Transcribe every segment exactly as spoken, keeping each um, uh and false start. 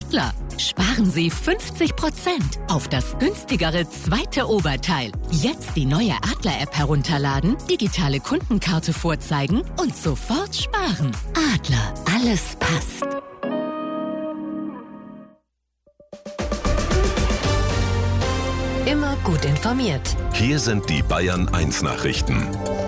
Adler. Sparen Sie fünfzig Prozent auf das günstigere zweite Oberteil. Jetzt die neue Adler-App herunterladen, digitale Kundenkarte vorzeigen und sofort sparen. Adler, alles passt. Immer gut informiert. Hier sind die Bayern eins Nachrichten.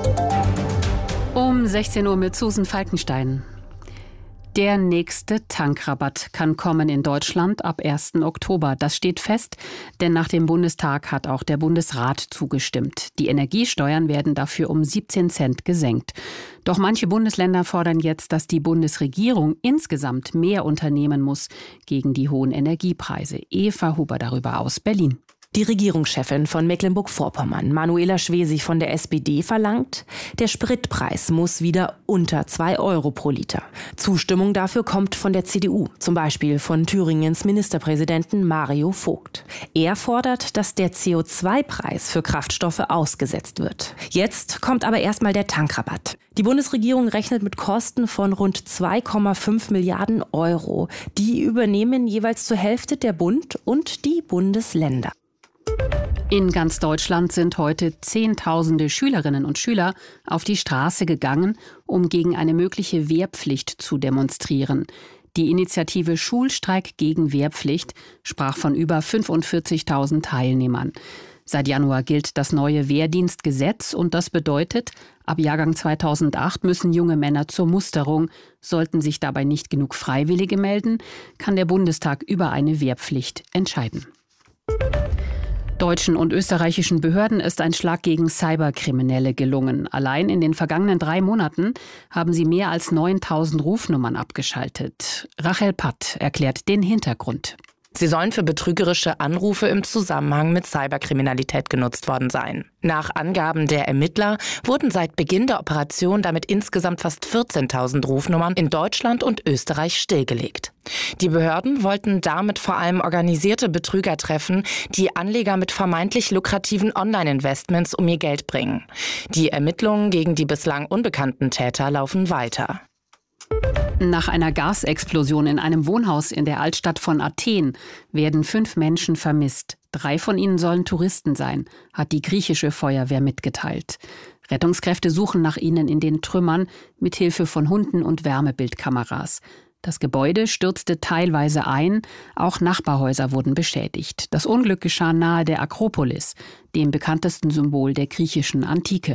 Um sechzehn Uhr mit Susan Falkenstein. Der nächste Tankrabatt kann kommen in Deutschland ab ersten Oktober. Das steht fest, denn nach dem Bundestag hat auch der Bundesrat zugestimmt. Die Energiesteuern werden dafür um siebzehn Cent gesenkt. Doch manche Bundesländer fordern jetzt, dass die Bundesregierung insgesamt mehr unternehmen muss gegen die hohen Energiepreise. Eva Huber darüber aus Berlin. Die Regierungschefin von Mecklenburg-Vorpommern, Manuela Schwesig von der S P D, verlangt, der Spritpreis muss wieder unter zwei Euro pro Liter. Zustimmung dafür kommt von der C D U, zum Beispiel von Thüringens Ministerpräsidenten Mario Vogt. Er fordert, dass der C O zwei Preis für Kraftstoffe ausgesetzt wird. Jetzt kommt aber erstmal der Tankrabatt. Die Bundesregierung rechnet mit Kosten von rund zwei Komma fünf Milliarden Euro. Die übernehmen jeweils zur Hälfte der Bund und die Bundesländer. In ganz Deutschland sind heute Zehntausende Schülerinnen und Schüler auf die Straße gegangen, um gegen eine mögliche Wehrpflicht zu demonstrieren. Die Initiative Schulstreik gegen Wehrpflicht sprach von über fünfundvierzigtausend Teilnehmern. Seit Januar gilt das neue Wehrdienstgesetz und das bedeutet, ab Jahrgang zweitausendacht müssen junge Männer zur Musterung. Sollten sich dabei nicht genug Freiwillige melden, kann der Bundestag über eine Wehrpflicht entscheiden. Deutschen und österreichischen Behörden ist ein Schlag gegen Cyberkriminelle gelungen. Allein in den vergangenen drei Monaten haben sie mehr als neuntausend Rufnummern abgeschaltet. Rachel Patt erklärt den Hintergrund. Sie sollen für betrügerische Anrufe im Zusammenhang mit Cyberkriminalität genutzt worden sein. Nach Angaben der Ermittler wurden seit Beginn der Operation damit insgesamt fast vierzehntausend Rufnummern in Deutschland und Österreich stillgelegt. Die Behörden wollten damit vor allem organisierte Betrüger treffen, die Anleger mit vermeintlich lukrativen Online-Investments um ihr Geld bringen. Die Ermittlungen gegen die bislang unbekannten Täter laufen weiter. Nach einer Gasexplosion in einem Wohnhaus in der Altstadt von Athen werden fünf Menschen vermisst. Drei von ihnen sollen Touristen sein, hat die griechische Feuerwehr mitgeteilt. Rettungskräfte suchen nach ihnen in den Trümmern mit Hilfe von Hunden und Wärmebildkameras. Das Gebäude stürzte teilweise ein, auch Nachbarhäuser wurden beschädigt. Das Unglück geschah nahe der Akropolis, dem bekanntesten Symbol der griechischen Antike.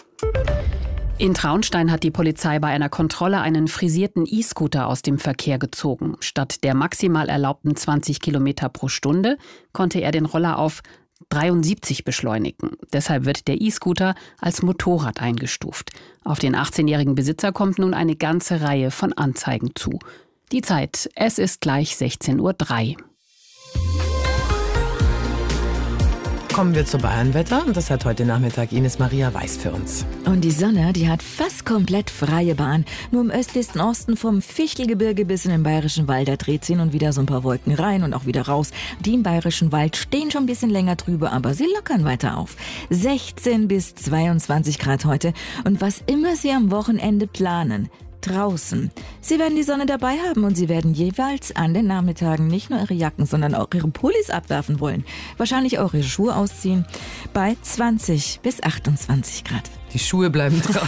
In Traunstein hat die Polizei bei einer Kontrolle einen frisierten E-Scooter aus dem Verkehr gezogen. Statt der maximal erlaubten zwanzig Kilometer pro Stunde konnte er den Roller auf dreiundsiebzig beschleunigen. Deshalb wird der E-Scooter als Motorrad eingestuft. Auf den achtzehnjährigen Besitzer kommt nun eine ganze Reihe von Anzeigen zu. Die Zeit, es ist gleich sechzehn Uhr drei. Kommen wir zu Bayernwetter und das hat heute Nachmittag Ines Maria Weiß für uns. Und die Sonne, die hat fast komplett freie Bahn. Nur im östlichsten Osten vom Fichtelgebirge bis in den Bayerischen Wald, da dreht sie nun wieder so ein paar Wolken rein und auch wieder raus. Die im Bayerischen Wald stehen schon ein bisschen länger drüber, aber sie lockern weiter auf. sechzehn bis zweiundzwanzig Grad heute und was immer Sie am Wochenende planen, draußen. Sie werden die Sonne dabei haben und Sie werden jeweils an den Nachmittagen nicht nur Ihre Jacken, sondern auch Ihre Pullis abwerfen wollen. Wahrscheinlich auch Ihre Schuhe ausziehen bei zwanzig bis achtundzwanzig Grad. Die Schuhe bleiben dran.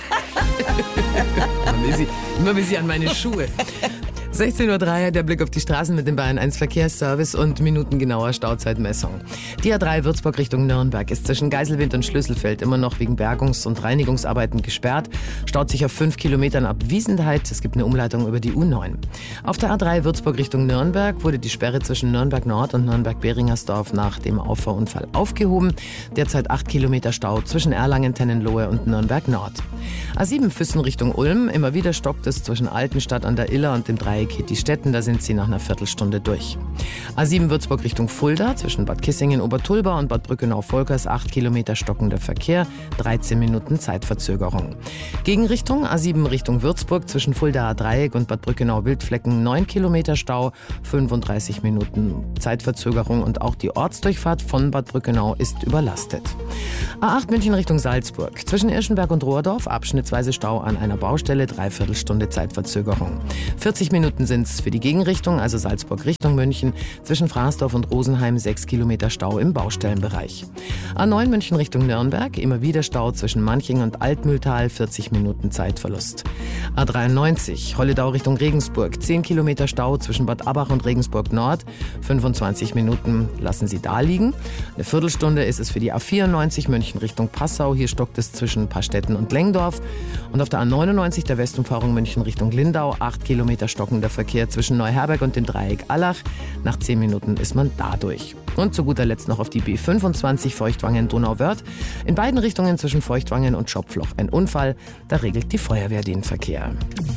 immer, will sie, immer will sie an meine Schuhe. sechzehn Uhr drei, der Blick auf die Straßen mit dem Bayern eins Verkehrsservice und minutengenauer Stauzeitmessung. Die A drei Würzburg Richtung Nürnberg ist zwischen Geiselwind und Schlüsselfeld immer noch wegen Bergungs- und Reinigungsarbeiten gesperrt. Staut sich auf fünf Kilometern ab Wiesenheit. Es gibt eine Umleitung über die U neun. Auf der A drei Würzburg Richtung Nürnberg wurde die Sperre zwischen Nürnberg Nord und Nürnberg-Beringersdorf nach dem Auffahrunfall aufgehoben. Derzeit acht Kilometer Stau zwischen Erlangen-Tennenlohe und Nürnberg Nord. A sieben Füssen Richtung Ulm. Immer wieder stockt es zwischen Altenstadt an der Iller und dem Dreieck Kitti-Stetten, da sind sie nach einer Viertelstunde durch. A sieben Würzburg Richtung Fulda, zwischen Bad Kissingen, Obertulba und Bad Brückenau-Volkers, acht Kilometer stockender Verkehr, dreizehn Minuten Zeitverzögerung. Gegenrichtung A sieben Richtung Würzburg, zwischen Fuldaer Dreieck und Bad Brückenau-Wildflecken, neun Kilometer Stau, fünfunddreißig Minuten Zeitverzögerung und auch die Ortsdurchfahrt von Bad Brückenau ist überlastet. A acht München Richtung Salzburg, zwischen Irschenberg und Rohrdorf, abschnittsweise Stau an einer Baustelle, dreiviertel Stunde Zeitverzögerung. vierzig Minuten Minuten sind es für die Gegenrichtung, also Salzburg Richtung München, zwischen Fraßdorf und Rosenheim sechs Kilometer Stau im Baustellenbereich. A neun München Richtung Nürnberg, immer wieder Stau zwischen Manching und Altmühltal, vierzig Minuten Zeitverlust. A dreiundneunzig, Holledau Richtung Regensburg, zehn Kilometer Stau zwischen Bad Abbach und Regensburg Nord, fünfundzwanzig Minuten lassen Sie da liegen. Eine Viertelstunde ist es für die A vierundneunzig München Richtung Passau, hier stockt es zwischen Pastetten und Lengdorf. Und auf der A neunundneunzig der Westumfahrung München Richtung Lindau, acht Kilometer stockender Verkehr zwischen Neuherberg und dem Dreieck Allach. Nach zehn Minuten ist man da durch. Und zu guter Letzt noch auf die B fünfundzwanzig Feuchtwangen-Donauwörth. In beiden Richtungen zwischen Feuchtwangen und Schopfloch ein Unfall. Da regelt die Feuerwehr den Verkehr.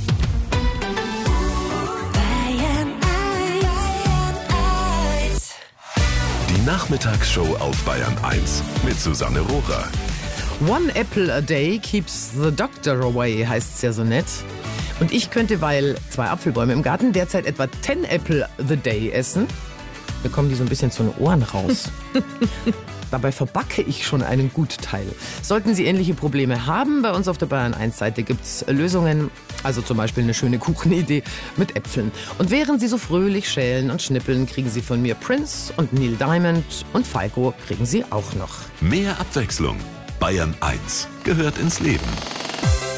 Die Nachmittagsshow auf Bayern eins mit Susanne Rohrer. One apple a day keeps the doctor away, heißt es ja so nett. Und ich könnte, weil zwei Apfelbäume im Garten derzeit etwa ten apple the day essen, bekommen die so ein bisschen zu den Ohren raus. Dabei verbacke ich schon einen Gutteil. Sollten Sie ähnliche Probleme haben, bei uns auf der Bayern eins Seite gibt's Lösungen, also zum Beispiel eine schöne Kuchenidee mit Äpfeln. Und während Sie so fröhlich schälen und schnippeln, kriegen Sie von mir Prince und Neil Diamond und Falco kriegen Sie auch noch. Mehr Abwechslung. Bayern eins gehört ins Leben.